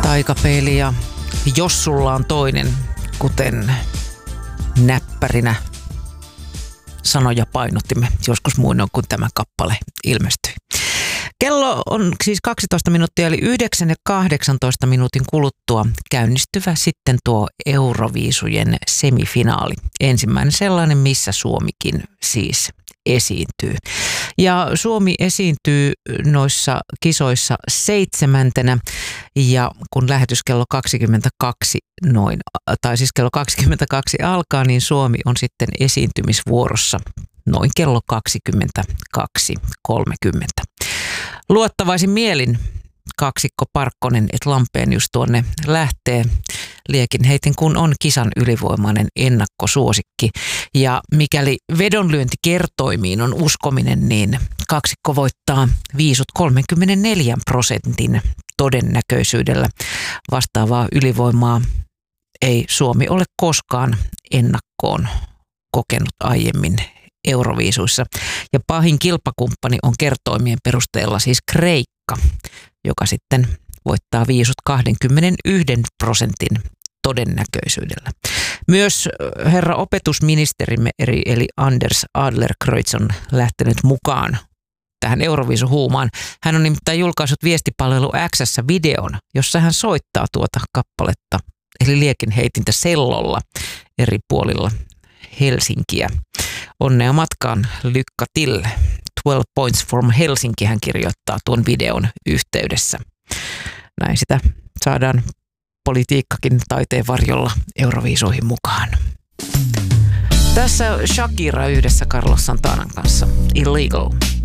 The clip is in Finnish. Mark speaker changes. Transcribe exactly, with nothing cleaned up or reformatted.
Speaker 1: taikapeili ja jos sulla on toinen, kuten näppärinä sanoja painottimme joskus muinoin, kun tämä kappale ilmestyi. Kello on siis kaksitoista minuuttia, eli yhdeksän ja kahdeksantoista minuutin kuluttua käynnistyvä sitten tuo Euroviisujen semifinaali. Ensimmäinen sellainen, missä Suomikin siis esiintyy. Ja Suomi esiintyy noissa kisoissa seitsemäntenä ja kun lähetys kello kaksikymmentäkaksi noin, tai siis kello kaksikymmentäkaksi alkaa, niin Suomi on sitten esiintymisvuorossa noin kello kaksikymmentäkaksi kolmekymmentä. Luottavaisin mielin kaksikko Parkkonen et Lampenius tuonne lähtee liekin heitin, kun on kisan ylivoimainen ennakkosuosikki. Ja mikäli vedonlyöntikertoimiin on uskominen, niin kaksikko voittaa viisut kolmekymmentäneljä prosentin todennäköisyydellä. Vastaavaa ylivoimaa ei Suomi ole koskaan ennakkoon kokenut aiemmin Euroviisuissa. Ja pahin kilpakumppani on kertoimien perusteella siis Kreikka, joka sitten voittaa viisut kaksikymmentäyksi prosentin todennäköisyydellä. Myös herra opetusministerimme eli Anders Adlercreutz on lähtenyt mukaan tähän Euroviisuhuumaan. Hän on nimittäin julkaissut viestipalvelu X:ssä videon, jossa hän soittaa tuota kappaletta, eli liekinheitintä sellolla eri puolilla Helsinkiä. Onnea matkaan Lykka Till. twelve points from Helsinki hän kirjoittaa tuon videon yhteydessä. Näin sitä saadaan politiikkakin taiteen varjolla Euroviisuihin mukaan. Tässä Shakira yhdessä Carlos Santanan kanssa. Illegal.